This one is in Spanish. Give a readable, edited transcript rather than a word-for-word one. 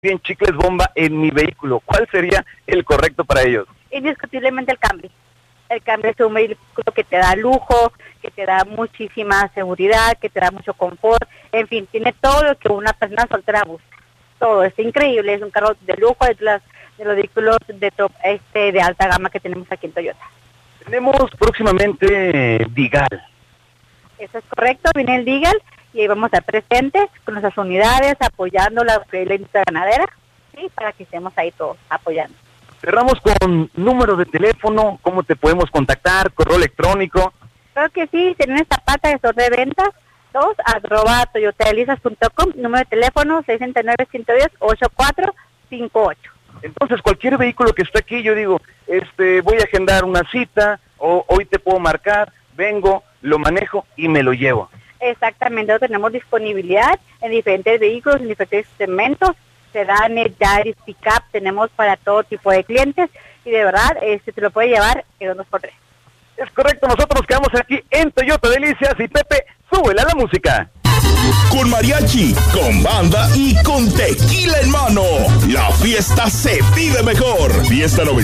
bien chicles bomba en mi vehículo. ¿Cuál sería el correcto para ellos? Indiscutiblemente el Camry. El Camry es un vehículo que te da lujo, que te da muchísima seguridad, que te da mucho confort, en fin, tiene todo lo que una persona soltera busca. Todo, es increíble, es un carro de lujo, es de los vehículos de top, de alta gama que tenemos aquí en Toyota. Tenemos próximamente Digal. Eso es correcto, viene el Digal y ahí vamos a estar presentes con nuestras unidades, apoyando la industria ganadera, ¿sí? Para que estemos ahí todos apoyando. Cerramos con número de teléfono, cómo te podemos contactar, correo electrónico. Creo que sí, tienen esta pata de sobre de ventas, @toyotadelizas.com, número de teléfono 699-110-8458. Entonces, cualquier vehículo que esté aquí, yo digo, voy a agendar una cita, o hoy te puedo marcar, vengo, lo manejo y me lo llevo. Exactamente, tenemos disponibilidad en diferentes vehículos, en diferentes segmentos, sedanes, yaris, pick-up, tenemos para todo tipo de clientes y de verdad te lo puede llevar en 2x3. Es correcto, nosotros quedamos aquí en Toyota Delicias y Pepe, súbela la música. Con mariachi, con banda y con tequila en mano, la fiesta se vive mejor. Fiesta 90.